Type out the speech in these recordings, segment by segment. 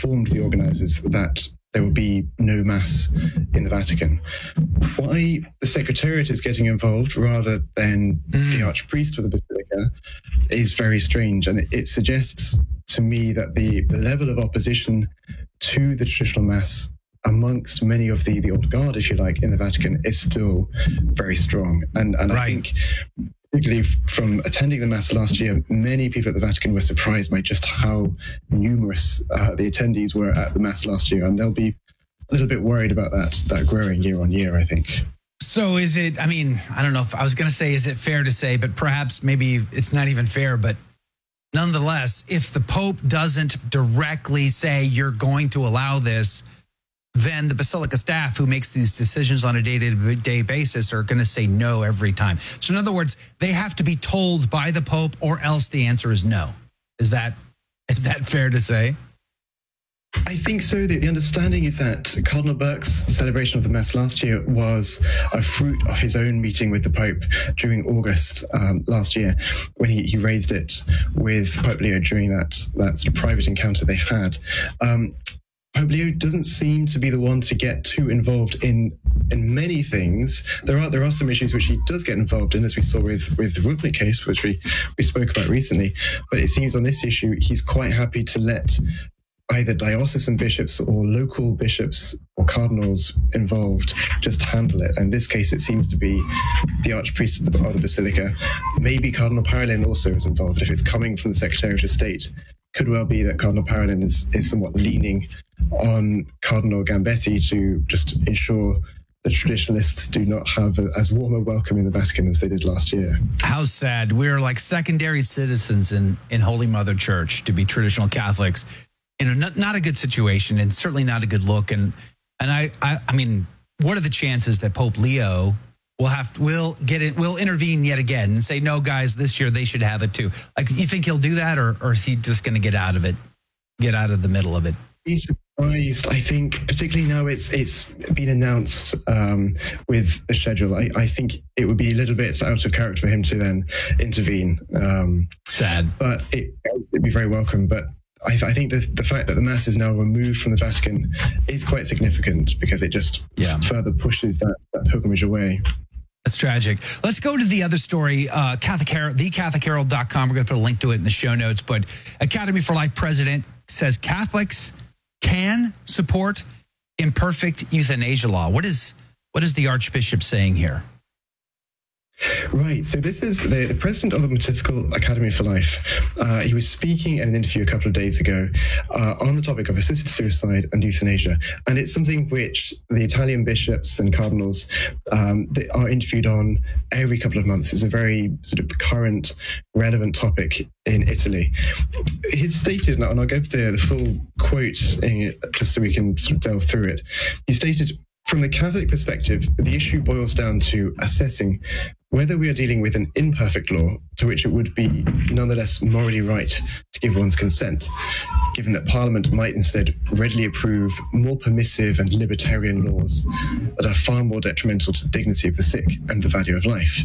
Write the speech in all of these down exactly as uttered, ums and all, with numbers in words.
informed the organisers that there will be no Mass in the Vatican. Why the Secretariat is getting involved rather than mm. the Archpriest of the Basilica is very strange. And it, it suggests to me that the, the level of opposition to the traditional Mass amongst many of the, the old guard, if you like, in the Vatican is still very strong. And, and right. I think, particularly from attending the Mass last year, many people at the Vatican were surprised by just how numerous uh, the attendees were at the Mass last year. And they'll be a little bit worried about that, that growing year on year, I think. So is it, I mean, I don't know if I was going to say, is it fair to say, but perhaps maybe it's not even fair, but nonetheless, if the Pope doesn't directly say you're going to allow this, then the Basilica staff who makes these decisions on a day-to-day basis are going to say no every time. So in other words, they have to be told by the Pope or else the answer is no. Is that is that fair to say? I think so. The, the understanding is that Cardinal Burke's celebration of the Mass last year was a fruit of his own meeting with the Pope during August um, last year, when he, he raised it with Pope Leo during that, that sort of private encounter they had. Um, Pope Leo doesn't seem to be the one to get too involved in in many things. There are there are some issues which he does get involved in, as we saw with, with the Rupnik case, which we, we spoke about recently. But it seems on this issue, he's quite happy to let either diocesan bishops or local bishops or cardinals involved just handle it. In this case, it seems to be the Archpriest of the, of the Basilica. Maybe Cardinal Parolin also is involved. If it's coming from the Secretariat of State, could well be that Cardinal Parolin is, is somewhat leaning on Cardinal Gambetti to just ensure the traditionalists do not have a, as warm a welcome in the Vatican as they did last year. How sad. We're like secondary citizens in, in Holy Mother Church to be traditional Catholics. You know, not, not a good situation and certainly not a good look. And and I, I, I mean, what are the chances that Pope Leo will have to, will get it, will intervene yet again and say, no, guys, this year they should have it too? Like, you think he'll do that, or, or is he just going to get out of it, get out of the middle of it? Be surprised. I think, particularly now it's it's been announced um, with the schedule. I, I think it would be a little bit out of character for him to then intervene. Um, Sad, but it would be very welcome. But I, I think the, the fact that the Mass is now removed from the Vatican is quite significant, because it just yeah. further pushes that, that pilgrimage away. That's tragic. Let's go to the other story. Uh, Catholic Herald, the Catholic Herald dot com. We're going to put a link to it in the show notes. But Academy for Life president says Catholics can support imperfect euthanasia law. What is what is the Archbishop saying here? Right. So this is the, the president of the Pontifical Academy for Life. Uh, he was speaking in an interview a couple of days ago uh, on the topic of assisted suicide and euthanasia. And it's something which the Italian bishops and cardinals um, they are interviewed on every couple of months. It's a very sort of current, relevant topic in Italy. He's stated, and I'll give the, the full quote in it just so we can sort of delve through it. He stated, "From the Catholic perspective, the issue boils down to assessing whether we are dealing with an imperfect law to which it would be nonetheless morally right to give one's consent, given that Parliament might instead readily approve more permissive and libertarian laws that are far more detrimental to the dignity of the sick and the value of life."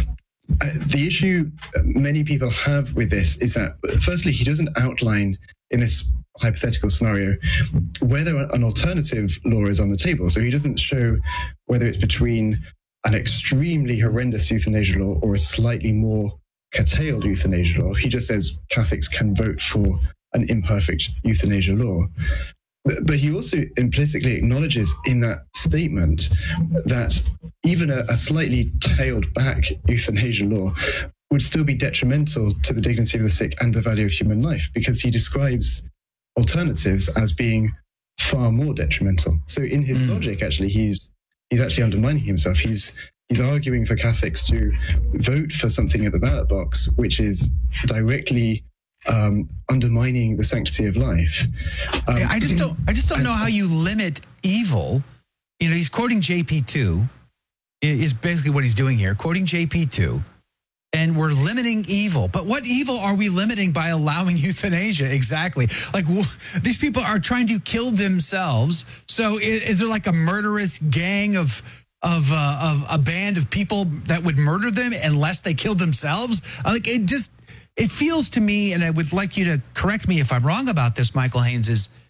Uh, the issue many people have with this is that, firstly, he doesn't outline in this hypothetical scenario whether an alternative law is on the table. So he doesn't show whether it's between an extremely horrendous euthanasia law or a slightly more curtailed euthanasia law. He just says Catholics can vote for an imperfect euthanasia law. But, but he also implicitly acknowledges in that statement that even a, a slightly tailed back euthanasia law would still be detrimental to the dignity of the sick and the value of human life, because he describes alternatives as being far more detrimental. So in his mm. logic, actually, he's he's actually undermining himself. He's he's arguing for Catholics to vote for something at the ballot box which is directly um, undermining the sanctity of life. Um, I just don't I just don't know how you limit evil. You know, he's quoting J P two, is basically what he's doing here, quoting J P two. And we're limiting evil. But what evil are we limiting by allowing euthanasia? Exactly. Like, w- these people are trying to kill themselves. So is, is there like a murderous gang of of, uh, of a band of people that would murder them unless they killed themselves? Like, it just, it feels to me, and I would like you to correct me if I'm wrong about this, Michael Haynes, is